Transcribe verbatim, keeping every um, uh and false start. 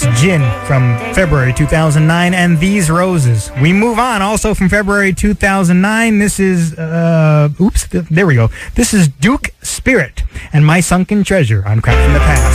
That's Gin from February two thousand nine, and These Roses. We move on also from February two thousand nine. This is, uh, oops, th- there we go. This is Duke Spirit and My Sunken Treasure on Crap from the Past.